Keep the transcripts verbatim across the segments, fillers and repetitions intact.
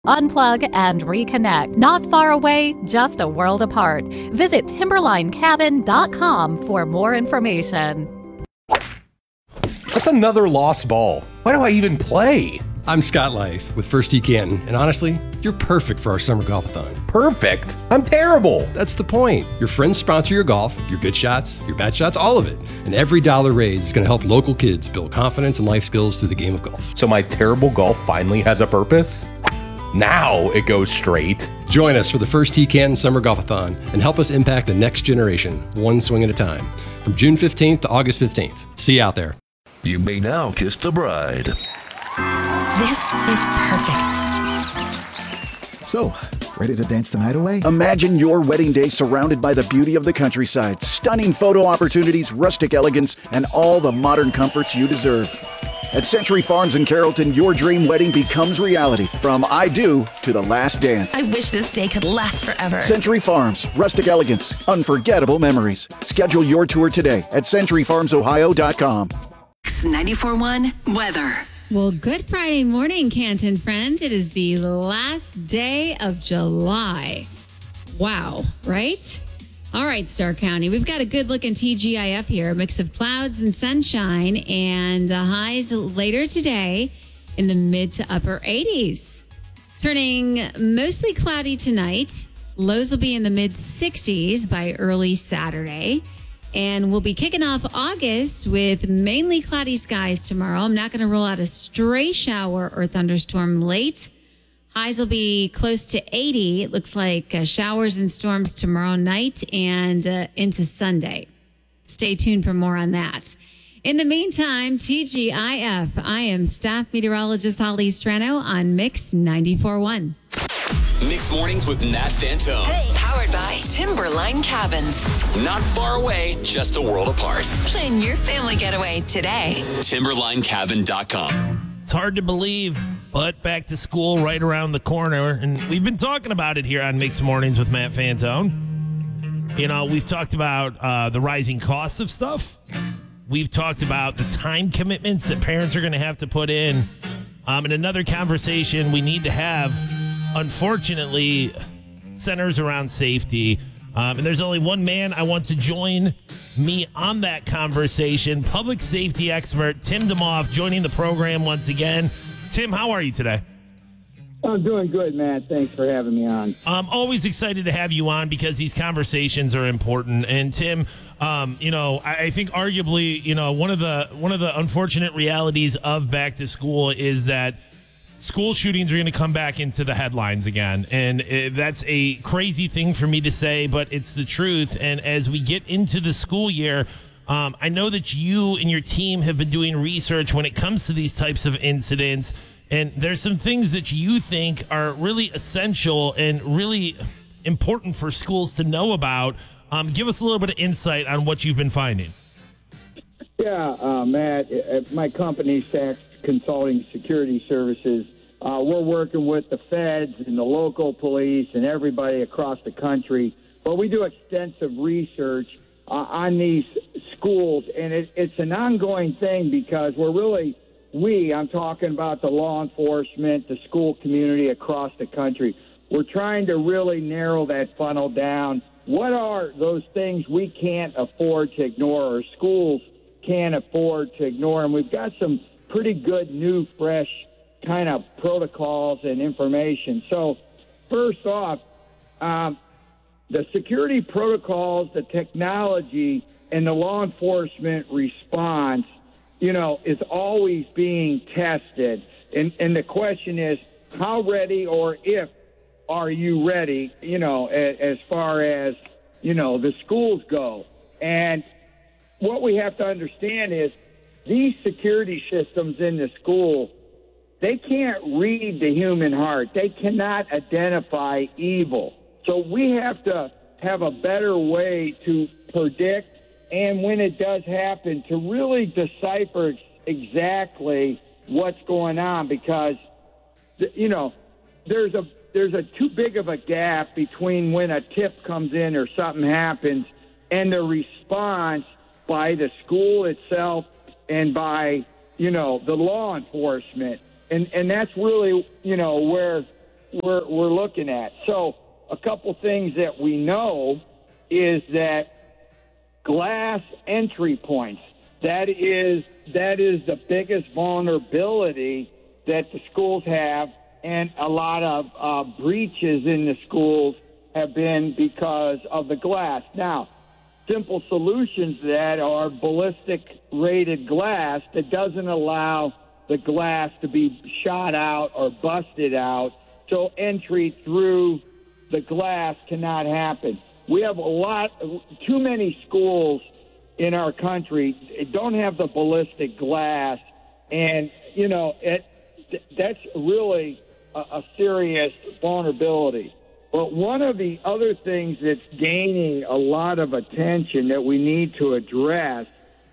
Unplug and reconnect. Not far away, just a world apart. Visit timberline cabin dot com for more information. That's another lost ball. Why do I even play? I'm Scott Life with First Tee Canton, and honestly, you're perfect for our summer golf-a-thon. Perfect? I'm terrible. That's the point. Your friends sponsor your golf, your good shots, your bad shots, all of it. And every dollar raised is going to help local kids build confidence and life skills through the game of golf. So my terrible golf finally has a purpose? Now it goes straight. Join us for the First Tee Canton Summer Golf-a-thon and help us impact the next generation, one swing at a time. From June fifteenth to August fifteenth. See you out there. You may now kiss the bride. This is perfect. So, ready to dance the night away? Imagine your wedding day surrounded by the beauty of the countryside, stunning photo opportunities, rustic elegance, and all the modern comforts you deserve. At Century Farms in Carrollton, your dream wedding becomes reality. From I do to the last dance. I wish this day could last forever. Century Farms, rustic elegance, unforgettable memories. Schedule your tour today at century farms ohio dot com. ninety-four point one weather. Well, good Friday morning, Canton friends. It is the last day of July. Wow, right? All right, Stark County, we've got a good-looking T G I F here, a mix of clouds and sunshine, and the highs later today in the mid to upper eighties. Turning mostly cloudy tonight. Lows will be in the mid sixties by early Saturday. And we'll be kicking off August with mainly cloudy skies tomorrow. I'm not going to rule out a stray shower or thunderstorm late. Highs will be close to eighty. It looks like uh, showers and storms tomorrow night and uh, into Sunday. Stay tuned for more on that. In the meantime, T G I F. I am staff meteorologist Holly Strano on Mix ninety-four point one. Mix Mornings with Nat Fantone. Hey. Powered by Timberline Cabins. Not far away, just a world apart. Plan your family getaway today. timberline cabin dot com. It's hard to believe, but back to school right around the corner. And we've been talking about it here on Mix Mornings with Matt Fantone. You know, we've talked about uh, the rising costs of stuff. We've talked about the time commitments that parents are going to have to put in. Um, and another conversation we need to have, unfortunately, centers around safety. Um, and there's only one man I want to join me on that conversation. Public safety expert Tim Demoff joining the program once again. Tim, how are you today? I'm doing good, man. Thanks for having me on. I'm always excited to have you on because these conversations are important. And Tim, um, you know, I, I think arguably, you know, one of the one of the unfortunate realities of back to school is that school shootings are going to come back into the headlines again. And it, that's a crazy thing for me to say, but it's the truth. And as we get into the school year, um, I know that you and your team have been doing research when it comes to these types of incidents. And there's some things that you think are really essential and really important for schools to know about. Um, give us a little bit of insight on what you've been finding. Yeah, uh, Matt, at my company, Sachs Consulting Security Services, uh, we're working with the feds and the local police and everybody across the country. But we do extensive research uh, on these schools, and it, it's an ongoing thing because we're really, we, I'm talking about the law enforcement, the school community across the country, we're trying to really narrow that funnel down. What are those things we can't afford to ignore, or schools can't afford to ignore? And we've got some pretty good new, fresh kind of protocols and information. So first off, um, the security protocols, the technology, and the law enforcement response, you know, is always being tested. And, and the question is, how ready or if are you ready, you know, as, as far as, you know, the schools go? And what we have to understand is these security systems in the school, they can't read the human heart. They cannot identify evil. So we have to have a better way to predict, and when it does happen, to really decipher exactly what's going on, because, you know, there's a there's a too big of a gap between when a tip comes in or something happens and the response by the school itself and by, you know, the law enforcement. And and that's really, you know, where we're, we're looking at. So a couple things that we know is that glass entry points, that is that is the biggest vulnerability that the schools have, and a lot of uh, breaches in the schools have been because of the glass. Now, simple solutions to that are ballistic rated glass that doesn't allow the glass to be shot out or busted out, so entry through the glass cannot happen. We have a lot, too many schools in our country don't have the ballistic glass, and, you know, it, that's really a, a serious vulnerability. But one of the other things that's gaining a lot of attention that we need to address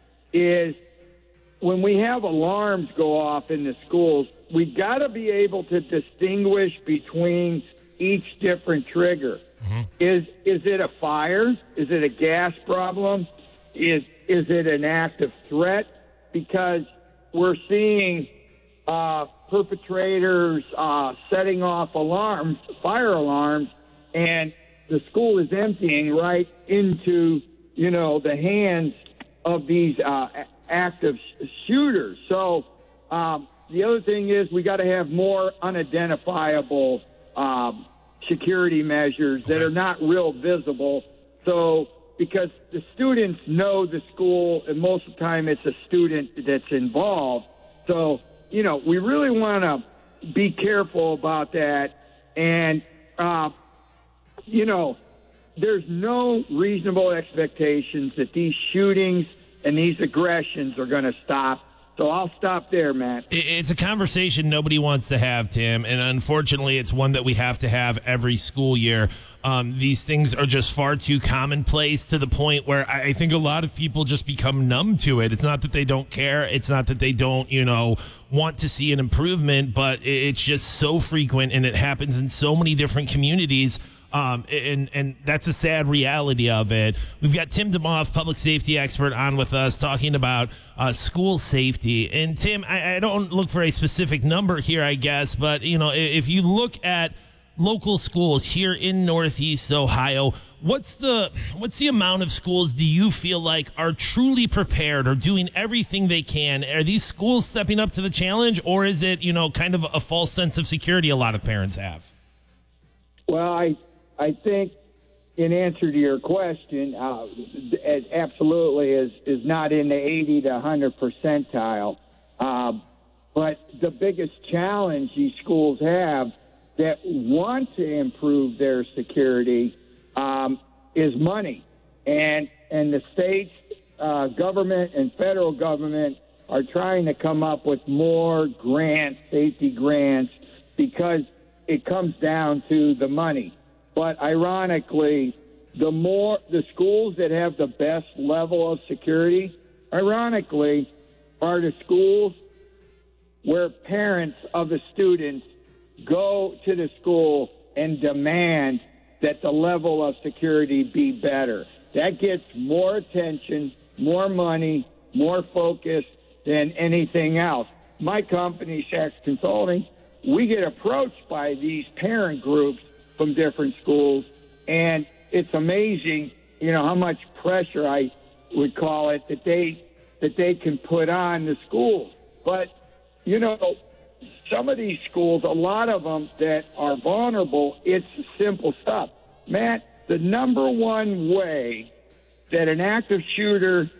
is when we have alarms go off in the schools, we've got to be able to distinguish between each different trigger. Mm-hmm. Is is it a fire? Is it a gas problem? Is is it an active threat? Because we're seeing uh, perpetrators uh, setting off alarms, fire alarms, and the school is emptying right into, you know, the hands of these uh, active sh- shooters. So um, the other thing is we got to have more unidentifiable um, security measures that are not real visible. So because the students know the school, and most of the time it's a student that's involved. So, you know, we really want to be careful about that. And, uh, you know, there's no reasonable expectations that these shootings and these aggressions are going to stop. So I'll stop there, Matt. It's a conversation nobody wants to have, Tim, and unfortunately it's one that we have to have every school year. Um, these things are just far too commonplace to the point where I think a lot of people just become numb to it. It's not that they don't care. It's not that they don't, you know, want to see an improvement, but it's just so frequent and it happens in so many different communities. Um, and, and that's a sad reality of it. We've got Tim DeMoff, public safety expert, on with us talking about uh, school safety. And Tim, I, I don't look for a specific number here, I guess, but you know, if you look at local schools here in Northeast Ohio, what's the what's the amount of schools do you feel like are truly prepared or doing everything they can? Are these schools stepping up to the challenge, or is it, you know, kind of a false sense of security a lot of parents have? Well, I I think in answer to your question, uh, it absolutely is, is not in the eighty to one hundred percentile. Uh, but the biggest challenge these schools have that want to improve their security um, is money. And, and the state uh, government and federal government are trying to come up with more grants, safety grants, because it comes down to the money. But ironically, the more the schools that have the best level of security, ironically, are the schools where parents of the students go to the school and demand that the level of security be better. That gets more attention, more money, more focus than anything else. My company, Sachs Consulting, we get approached by these parent groups from different schools, and it's amazing, you know, how much pressure, I would call it, that they that they can put on the schools. But, you know, some of these schools, a lot of them that are vulnerable, it's simple stuff. Matt, the number one way that an active shooter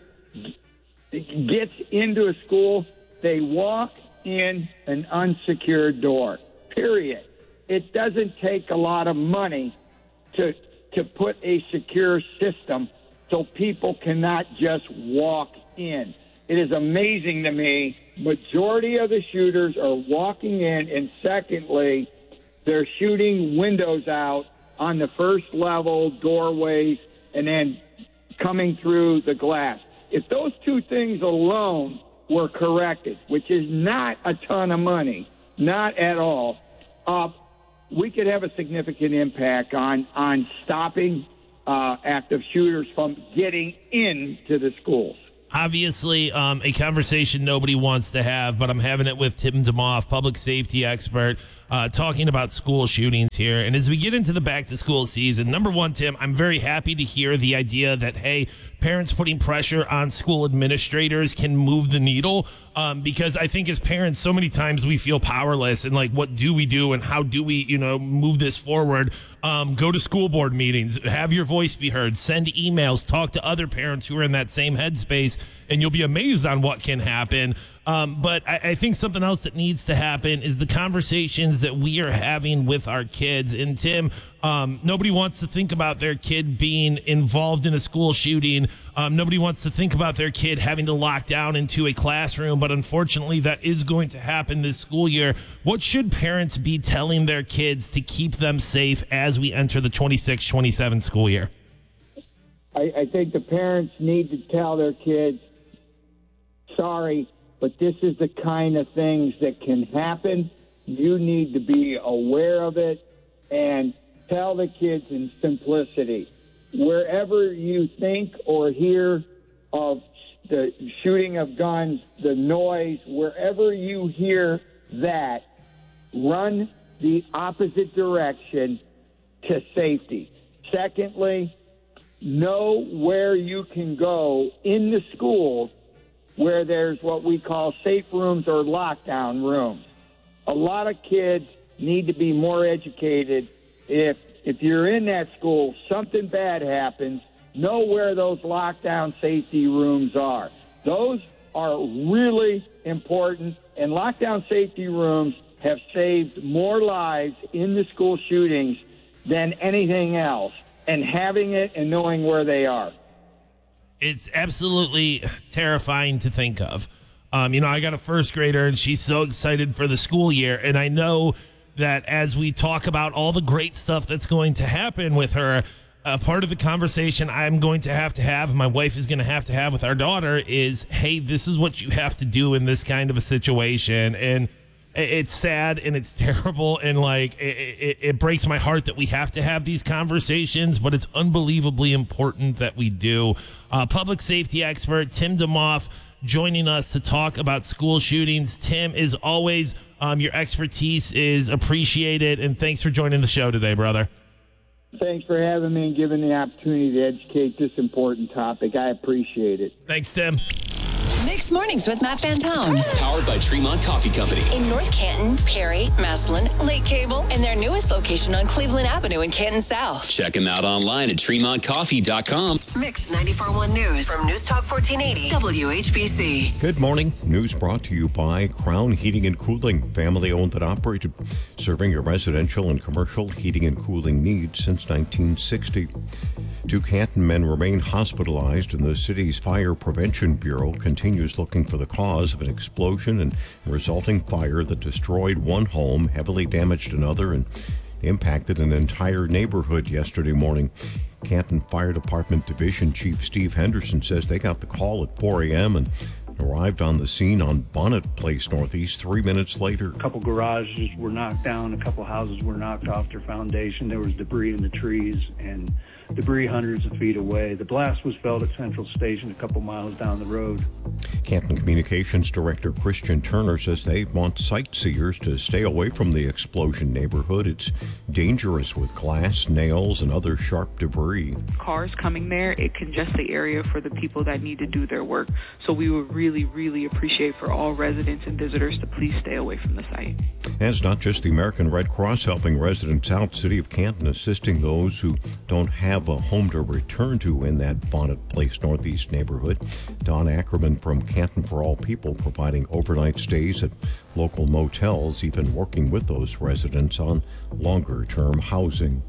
gets into a school, they walk in an unsecured door, period. It doesn't take a lot of money to to put a secure system so people cannot just walk in. It is amazing to me. Majority of the shooters are walking in, and secondly, they're shooting windows out on the first level, doorways, and then coming through the glass. If those two things alone were corrected, which is not a ton of money, not at all, uh, we could have a significant impact on, on stopping uh, active shooters from getting into the schools. Obviously, um, a conversation nobody wants to have, but I'm having it with Tim DeMoff, public safety expert. uh, talking about school shootings here. And as we get into the back-to-school season, number one, Tim, I'm very happy to hear the idea that, hey, parents putting pressure on school administrators can move the needle, um, because I think as parents, so many times we feel powerless and like, what do we do and how do we, you know, move this forward? Um, go to school board meetings, have your voice be heard, send emails, talk to other parents who are in that same headspace, and you'll be amazed on what can happen. Um, but I, I think something else that needs to happen is the conversations that we are having with our kids. And Tim, um, nobody wants to think about their kid being involved in a school shooting. Um, nobody wants to think about their kid having to lock down into a classroom, but unfortunately that is going to happen this school year. What should parents be telling their kids to keep them safe as we enter the twenty-six twenty-seven school year? I, I think the parents need to tell their kids, sorry, but this is the kind of things that can happen. You need to be aware of it and tell the kids in simplicity. Wherever you think or hear of the shooting of guns, the noise, wherever you hear that, run the opposite direction to safety. Secondly, know where you can go in the schools where there's what we call safe rooms or lockdown rooms. A lot of kids need to be more educated. If if you're in that school, something bad happens, know where those lockdown safety rooms are. Those are really important, and lockdown safety rooms have saved more lives in the school shootings than anything else, and having it and knowing where they are. It's absolutely terrifying to think of. Um, you know, I got a first grader, and she's so excited for the school year, and I know that as we talk about all the great stuff that's going to happen with her, uh, part of the conversation I'm going to have to have, my wife is going to have to have with our daughter is, hey, this is what you have to do in this kind of a situation. And it's sad and it's terrible, and like it, it, it breaks my heart that we have to have these conversations, but it's unbelievably important that we do. Uh, public safety expert Tim DeMoff joining us to talk about school shootings. Tim, as always, um, your expertise is appreciated, and thanks for joining the show today, brother. Thanks for having me and giving the opportunity to educate this important topic. I appreciate it. Thanks, Tim. Mixed Mornings with Matt Fantone. Powered by Tremont Coffee Company. In North Canton, Perry, Massillon, Lake Cable, and their newest location on Cleveland Avenue in Canton South. Check them out online at Tremont Coffee dot com. Mix ninety-four point one News from News Talk fourteen eighty W H B C. Good morning. News brought to you by Crown Heating and Cooling, family owned and operated, serving your residential and commercial heating and cooling needs since nineteen sixty. Two Canton men remain hospitalized, and the city's Fire Prevention Bureau continues looking for the cause of an explosion and resulting fire that destroyed one home, heavily damaged another, and impacted an entire neighborhood yesterday morning. Canton Fire Department Division Chief Steve Henderson says they got the call at four a.m. and arrived on the scene on Bonnet Place Northeast three minutes later. A couple garages were knocked down, a couple houses were knocked off their foundation. There was debris in the trees and debris hundreds of feet away. The blast was felt at Central Station a couple miles down the road. Canton Communications Director Christian Turner says they want sightseers to stay away from the explosion neighborhood. It's dangerous with glass, nails, and other sharp debris. Cars coming there, it congests the area for the people that need to do their work. So we would really, really appreciate for all residents and visitors to please stay away from the site. And it's not just the American Red Cross helping residents out. City of Canton assisting those who don't have a home to return to in that Bonnet Place Northeast neighborhood. Don Ackerman from Canton for All People providing overnight stays at local motels, even working with those residents on longer-term housing.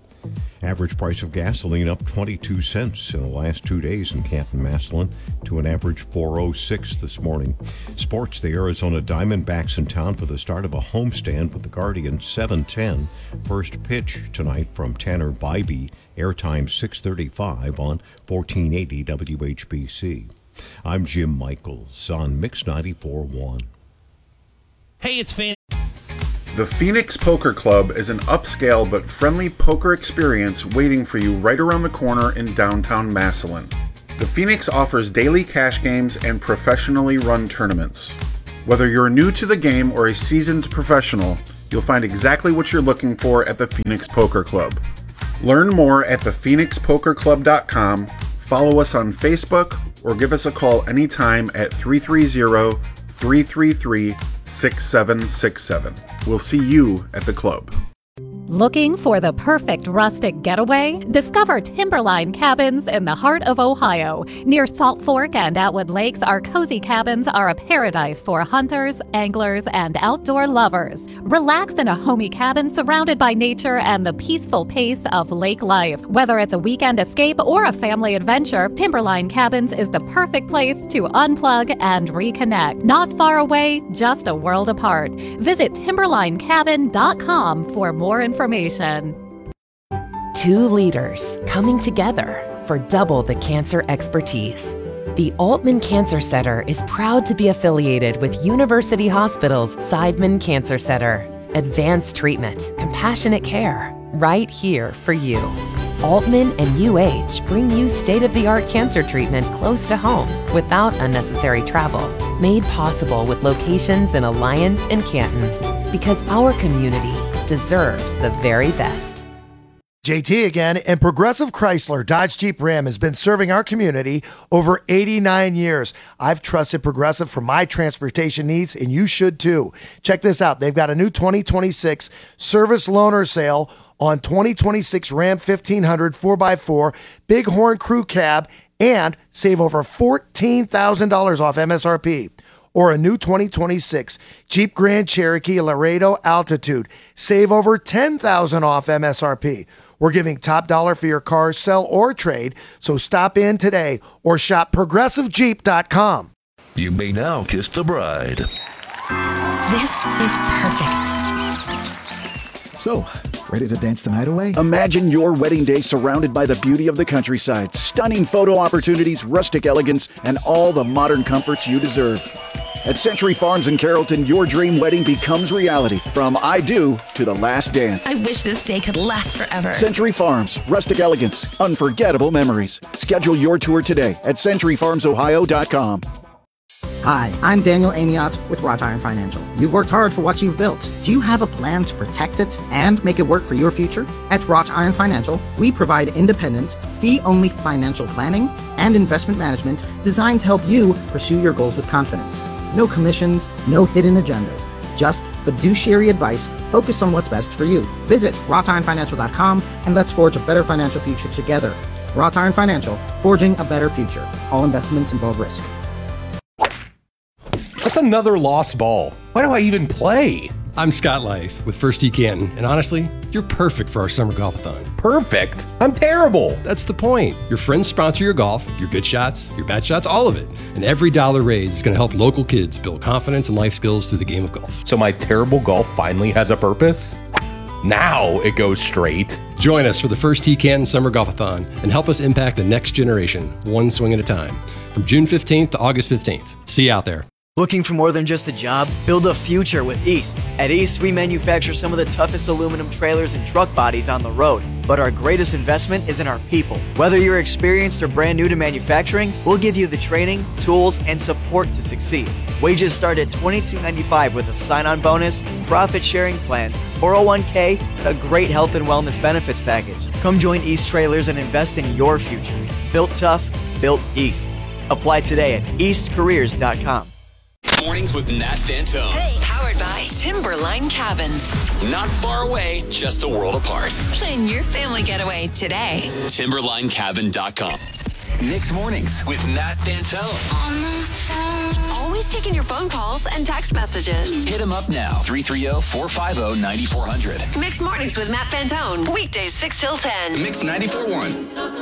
Average price of gasoline up twenty-two cents in the last two days in Canton, Massillon, to an average four oh six this morning. Sports, the Arizona Diamondbacks in town for the start of a homestand with the Guardians, seven ten. First pitch tonight from Tanner Bybee, airtime six thirty-five on fourteen eighty W H B C. I'm Jim Michaels on Mix ninety-four point one. Hey, it's fan. The Phoenix Poker Club is an upscale but friendly poker experience waiting for you right around the corner in downtown Massillon. The Phoenix offers daily cash games and professionally run tournaments. Whether you're new to the game or a seasoned professional, you'll find exactly what you're looking for at the Phoenix Poker Club. Learn more at the phoenix poker club dot com, follow us on Facebook, or give us a call anytime at three three zero, three three three, six seven six seven. We'll see you at the club. Looking for the perfect rustic getaway? Discover Timberline Cabins in the heart of Ohio. Near Salt Fork and Atwood Lakes, our cozy cabins are a paradise for hunters, anglers, and outdoor lovers. Relax in a homey cabin surrounded by nature and the peaceful pace of lake life. Whether it's a weekend escape or a family adventure, Timberline Cabins is the perfect place to unplug and reconnect. Not far away, just a world apart. Visit timberline cabin dot com for more information. Information. Two leaders coming together for double the cancer expertise. The Altman Cancer Center is proud to be affiliated with University Hospital's Seidman Cancer Center. Advanced treatment, compassionate care, right here for you. Altman and U H bring you state-of-the-art cancer treatment close to home without unnecessary travel. Made possible with locations in Alliance and Canton. Because our community deserves the very best. J T again, and Progressive Chrysler Dodge Jeep Ram has been serving our community over eighty-nine years. I've trusted Progressive for my transportation needs, and you should too. Check this out. They've got a new twenty twenty-six service loaner sale on twenty twenty-six Ram fifteen hundred four by four Bighorn Crew Cab, and save over fourteen thousand dollars off M S R P. Or a new twenty twenty-six Jeep Grand Cherokee Laredo Altitude. Save over ten thousand dollars off M S R P. We're giving top dollar for your car, sell, or trade, so stop in today or shop progressive jeep dot com. You may now kiss the bride. This is perfect. So, ready to dance the night away? Imagine your wedding day surrounded by the beauty of the countryside, stunning photo opportunities, rustic elegance, and all the modern comforts you deserve. At Century Farms in Carrollton, your dream wedding becomes reality. From I do to the last dance. I wish this day could last forever. Century Farms, rustic elegance, unforgettable memories. Schedule your tour today at century farms ohio dot com. Hi, I'm Daniel Amiot with Wrought Iron Financial. You've worked hard for what you've built. Do you have a plan to protect it and make it work for your future? At Wrought Iron Financial, we provide independent, fee-only financial planning and investment management designed to help you pursue your goals with confidence. No commissions, no hidden agendas. Just fiduciary advice focused on what's best for you. Visit wrought iron financial dot com and let's forge a better financial future together. Wrought Iron Financial, forging a better future. All investments involve risk. That's another lost ball. Why do I even play? I'm Scott Life with First Tee Canton, and honestly, you're perfect for our summer golf-a-thon. Perfect? I'm terrible. That's the point. Your friends sponsor your golf, your good shots, your bad shots, all of it. And every dollar raised is going to help local kids build confidence and life skills through the game of golf. So my terrible golf finally has a purpose? Now it goes straight. Join us for the First Tee Canton Summer Golf-a-thon and help us impact the next generation, one swing at a time. From June fifteenth to August fifteenth. See you out there. Looking for more than just a job? Build a future with East. At East, we manufacture some of the toughest aluminum trailers and truck bodies on the road. But our greatest investment is in our people. Whether you're experienced or brand new to manufacturing, we'll give you the training, tools, and support to succeed. Wages start at twenty-two ninety-five with a sign-on bonus, profit-sharing plans, four oh one k, and a great health and wellness benefits package. Come join East Trailers and invest in your future. Built tough, built East. Apply today at east careers dot com. Mornings with Nat Fantone. Hey, powered by Timberline Cabins. Not far away, just a world apart. Plan your family getaway today. timberline cabin dot com. Nick's Mornings with Nat Fantone. On the phone. Always taking your phone calls and text messages. Hit him up now. three three zero, four five zero, nine four zero zero. Mixed Mornings with Matt Fantone. Weekdays six till ten. Mix ninety-four point one.